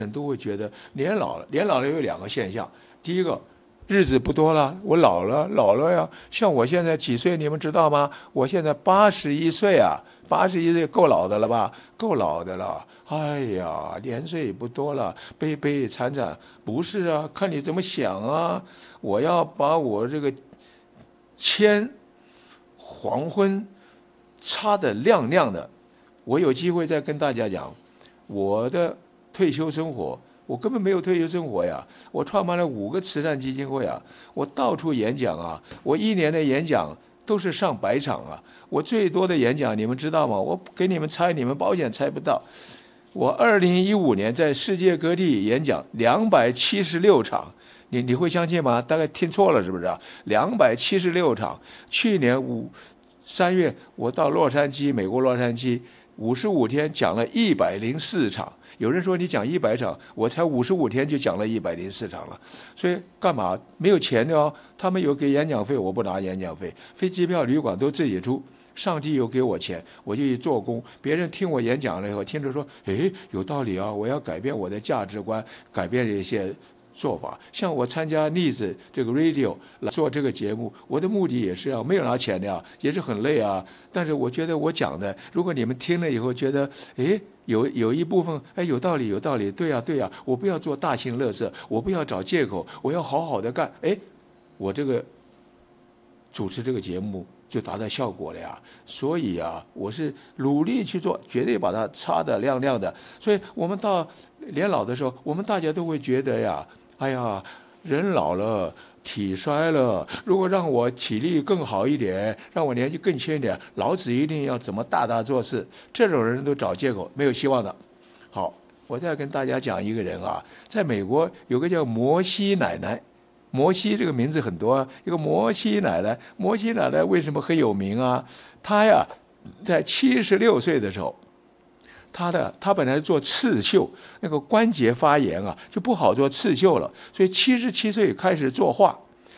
人都会觉得年老了有两个现象，第一个，日子不多了，我老了呀。像我现在几岁，你们知道吗？我现在81岁啊，81岁够老的了吧？够老的了。哎呀，年岁不多了，悲悲惨惨。不是啊，看你怎么想啊。我要把我这个黄昏擦得亮亮的。我有机会再跟大家讲我的退休生活。我根本没有退休生活呀！我创办了5个慈善基金会啊，我到处演讲啊，我1年的演讲都是上100场啊。我最多的演讲你们知道吗？我给你们猜，你们保险猜不到。我2015年在世界各地演讲276场，你会相信吗？大概听错了是不是啊？276场。去年3月我到洛杉矶，美国洛杉矶55天讲了104场。有人说你讲100场，我才55天就讲了104场了。所以干嘛？没有钱的哦，他们有给演讲费，我不拿演讲费，飞机票、旅馆都自己出。上帝有给我钱，我就去做工。别人听我演讲了以后，听着说，诶，有道理啊，我要改变我的价值观，改变一些做法。像我参加例子这个 radio 来做这个节目，我的目的也是没有拿钱的呀，也是很累啊。但是我觉得我讲的，如果你们听了以后觉得，诶，有一部分，哎，有道理，对呀，我不要做大型垃圾，我不要找借口，我要好好的干。哎，我这个主持这个节目就达到效果了呀。所以啊，我是努力去做，绝对把它擦得亮亮的。所以我们到年老的时候，我们大家都会觉得呀，哎呀，人老了，体衰了，如果让我体力更好一点，让我年纪更轻一点，老子一定要怎么大做事。这种人都找借口，没有希望的。好，我再跟大家讲一个人啊，在美国有个叫摩西奶奶。摩西这个名字很多啊，一个摩西奶奶。摩西奶奶为什么很有名啊？她呀，在76岁的时候，他本来做刺绣，那个关节发炎啊，就不好做刺绣了，所以77岁开始作画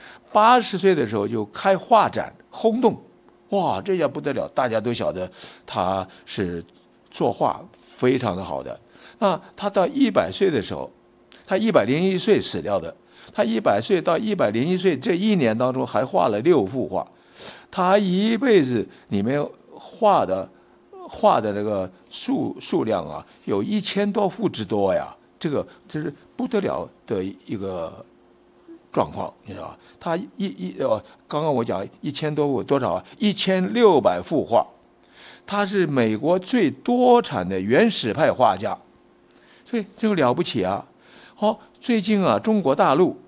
，80岁的时候就开画展，轰动。哇，这下不得了，大家都晓得他是作画非常的好的。那他到100岁的时候，他101岁死掉的。他100岁到101岁这1年当中，还画了6幅画。他一辈子里面画的那个数量啊，有1000多幅之多呀！这是不得了的一个状况，你知道吧？他刚刚我讲1000多幅多少啊？1600幅画。他是美国最多产的原始派画家，所以这个了不起啊！好，最近啊，中国大陆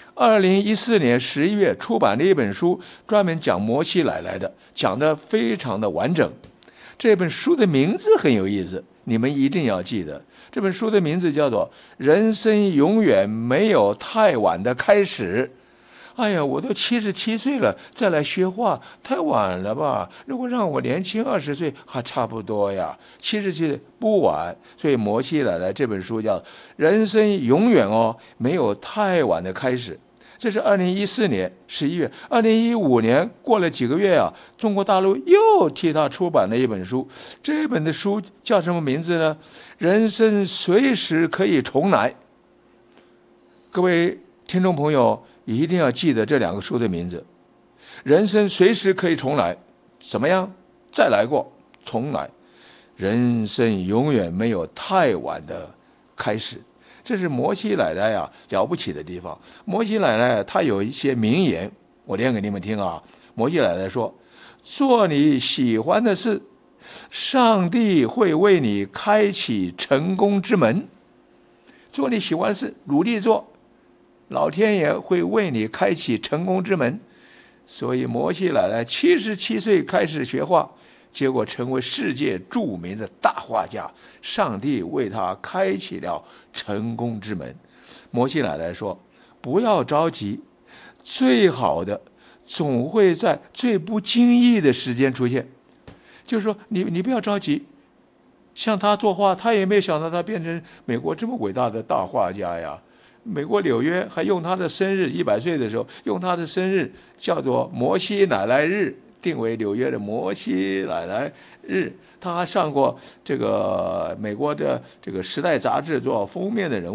2014年11月出版了一本书，专门讲摩西奶奶的，讲得非常的完整。这本书的名字很有意思，你们一定要记得。这本书的名字叫做《人生永远没有太晚的开始》。哎呀，我都77岁了，再来学画，太晚了吧？如果让我年轻20岁，还差不多呀。77岁不晚，所以摩西奶奶这本书叫《人生永远没有太晚的开始》。这是2014年11月，2015年过了几个月啊，中国大陆又替他出版了一本书。这本的书叫什么名字呢？人生随时可以重来。各位听众朋友，一定要记得这2个书的名字。人生随时可以重来，怎么样？再来过，重来。人生永远没有太晚的开始。这是摩西奶奶啊了不起的地方。摩西奶奶她有一些名言，我念给你们听啊。摩西奶奶说：“做你喜欢的事，上帝会为你开启成功之门。做你喜欢的事，努力做，老天爷会为你开启成功之门。”所以摩西奶奶77岁开始学画，结果成为世界著名的大画家，上帝为他开启了成功之门。摩西奶奶说：“不要着急，最好的总会在最不经意的时间出现。”就是说，你不要着急。像他作画，他也没有想到他变成美国这么伟大的大画家呀。美国纽约还用他的生日，100岁的时候用他的生日叫做摩西奶奶日，定为纽约的摩西奶奶日，他还上过这个美国的这个《时代》杂志做封面的人物。